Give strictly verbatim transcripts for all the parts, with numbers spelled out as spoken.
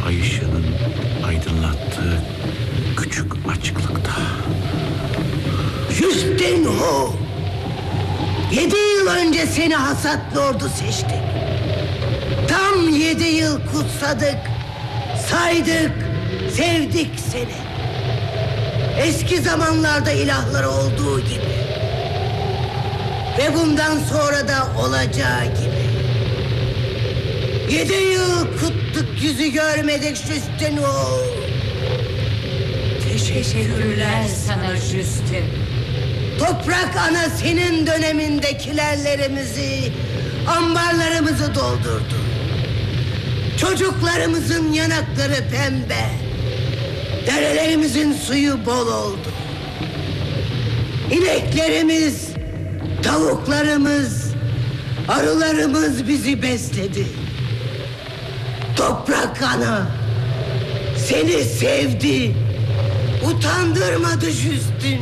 ay ışığının aydınlattığı küçük açıklıkta. Justinho! Yedi yıl önce seni hasatlı ordu seçtik. Tam yedi yıl kutsadık, saydık, sevdik seni. Eski zamanlarda ilahları olduğu gibi. Ve bundan sonra da olacağı gibi. Yedi yıl kuttuk, yüzü görmedik Justinho. Teşekkürler sana Justin. Toprak ana senin dönemindekilerlerimizi, ambarlarımızı doldurdu. Çocuklarımızın yanakları pembe, derelerimizin suyu bol oldu. İneklerimiz, tavuklarımız, arılarımız bizi besledi. Toprak ana seni sevdi, utandırmadı Justin.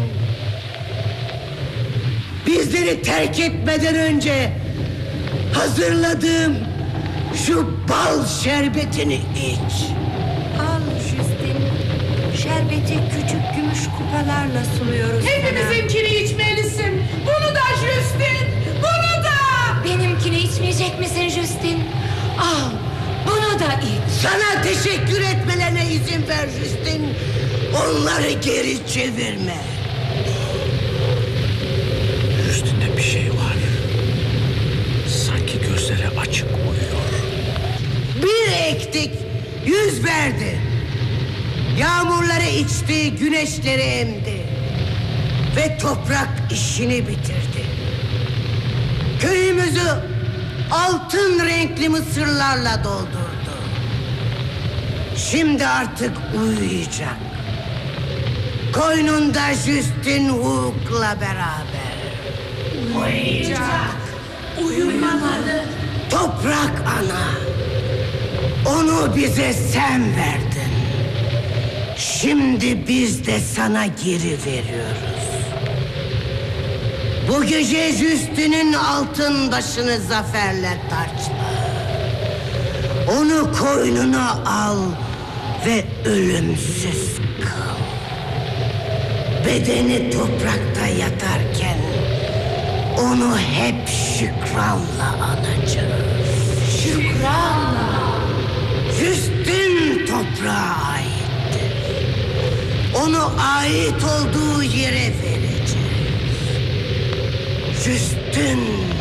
Bizleri terk etmeden önce hazırladığım şu bal şerbetini iç. Al Justin. Şerbeti küçük gümüş kupalarla sunuyoruz sana. Hepimizinkini içmelisin. Bunu da Justin. Bunu da. Benimkini içmeyecek misin Justin? Al. Bunu da iç. Sana teşekkür etmelerine izin ver Justin. Onları geri çevirme. Üstünde bir şey var. Sanki gözleri açık uyuyor. Bir ektik, yüz verdi. Yağmurları içti, güneşleri emdi. Ve toprak işini bitirdi. Köyümüzü altın renkli mısırlarla doldurdu. Şimdi artık uyuyacak. Koynunda Justin Hook'la beraber. Uyuyacak. Uyumamalı. Toprak ana, onu bize sen verdin. Şimdi biz de sana geri veriyoruz. Bu gece Justin'in altın başını zaferle taçla. Onu koynuna al ve ölümsüz kıl. Bedeni toprakta yatarken onu hep şükranla anacağız. Şükranla. Justin toprağa aittir. Onu ait olduğu yere vereceğiz. Justin